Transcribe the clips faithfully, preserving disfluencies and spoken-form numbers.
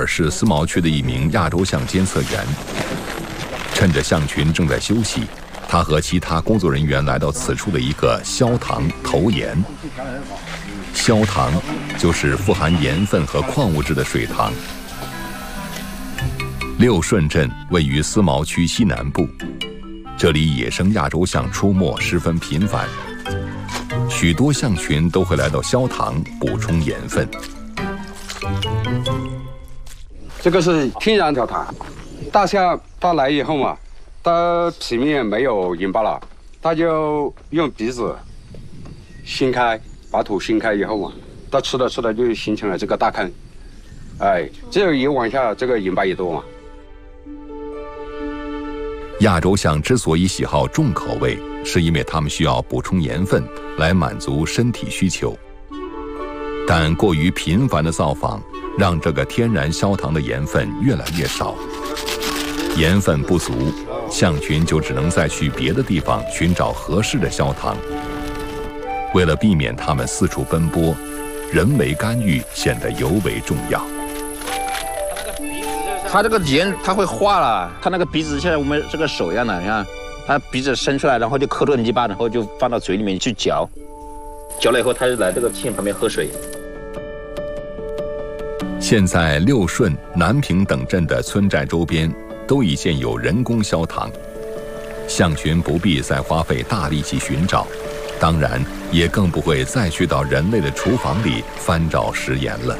尔是思茅区的一名亚洲象监测员。趁着象群正在休息，他和其他工作人员来到此处的一个消塘投盐。消塘就是富含盐分和矿物质的水塘。六顺镇位于思茅区西南部，这里野生亚洲象出没十分频繁，许多象群都会来到消塘补充盐分。 这个是天然小塘，大象它来以后嘛，它皮面没有盐巴了，它就用鼻子掀开，把土掀开以后嘛，它吃的吃的就形成了这个大坑，哎，只有越往下，这个盐巴越多嘛。 亚洲象之所以喜好重口味，是因为它们需要补充盐分来满足身体需求。但过于频繁的造访，让这个天然消塘的盐分越来越少，盐分不足，象群就只能再去别的地方寻找合适的消塘。为了避免它们四处奔波，人为干预显得尤为重要。 它这个盐它会化了，它那个鼻子像我们这个手一样的，你看，它鼻子伸出来，然后就磕着泥巴，然后就放到嘴里面去嚼，嚼了以后，它就来这个沁旁边喝水。 现在六顺、南平等镇的村寨周边都已建有人工消塘，象群不必再花费大力气寻找，当然也更不会再去到人类的厨房里翻找食盐了。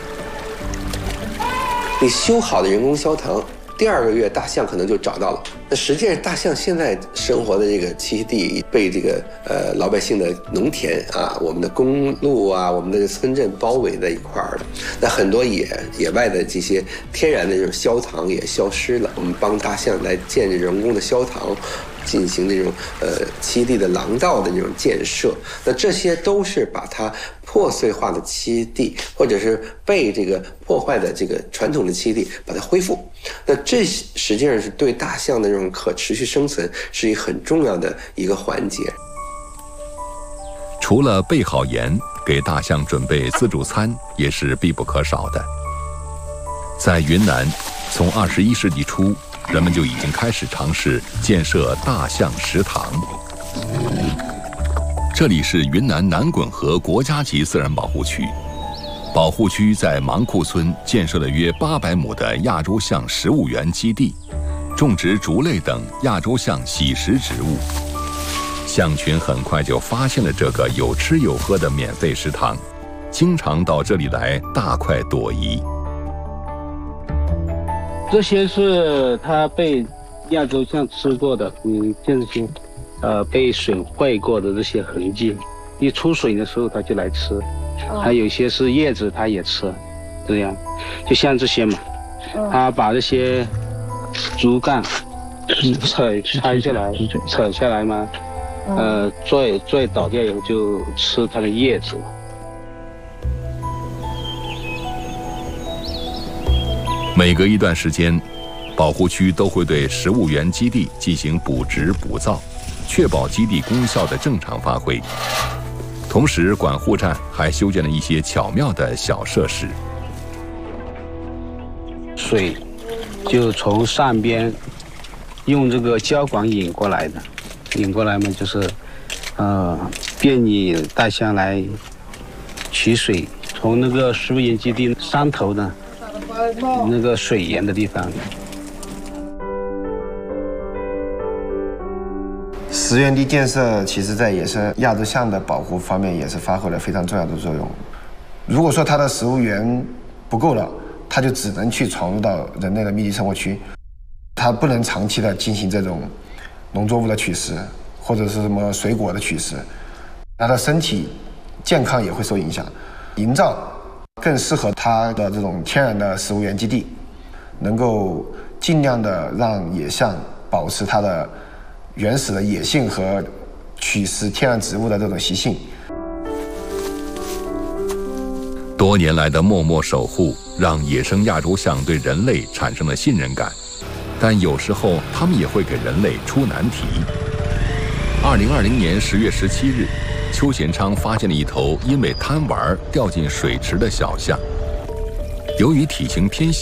你修好的人工消塘，第二个月大象可能就找到了。那实际上，大象现在生活的这个栖息地被这个呃老百姓的农田啊、我们的公路啊、我们的村镇包围在一块儿的。那很多野野外的这些天然的这种消塘也消失了。我们帮大象来建这人工的消塘，进行这种呃栖息地的廊道的这种建设。那这些都是把它破碎化的栖息地，或者是被这个破坏的这个传统的栖息地，把它恢复。那这实际上是对大象的这种可持续生存是一个很重要的一个环节。 除了备好盐，给大象准备自助餐也是必不可少的。在云南，从二十一世纪初，人们就已经开始尝试建设大象食堂。这里是云南南滚河国家级自然保护区，保护区在芒库村建设了约八百亩的亚洲象食物园基地，种植竹类等亚洲象喜食植物。象群很快就发现了这个有吃有喝的免费食堂，经常到这里来大快朵颐。 这些是它被亚洲象吃过的，嗯，这些呃被损坏过的这些痕迹，一出水的时候它就来吃，哦、还有一些是叶子它也吃，这样，就像这些嘛，哦、它把这些竹竿扯拆下来，扯下来嘛，哦、呃拽拽倒掉以后就吃它的叶子。 每隔一段时间，保护区都会对食物园基地进行补植补造，确保基地功效的正常发挥。同时，管护站还修建了一些巧妙的小设施。 水就从上边用这个胶管引过来的，引过来嘛，就是呃便于大象来取水，从那个食物园基地山头呢。那个水源的地方， 食源地建设其实在野生亚洲象的保护方面也是发挥了非常重要的作用。如果说它的食物源不够了，它就只能去闯入到人类的密集生活区，它不能长期的进行这种农作物的取食，或者是什么水果的取食，它的身体健康也会受影响。营造更适合它的这种天然的食物源基地，能够尽量的让野象保持它的原始的野性和取食天然植物的这种习性。 多年来的默默守护，让野生亚洲象对人类产生了信任感，但有时候它们也会给人类出难题。二零二零年十月十七日，邱贤昌发现了一头因为贪玩掉进水池的小象，由于体型偏小。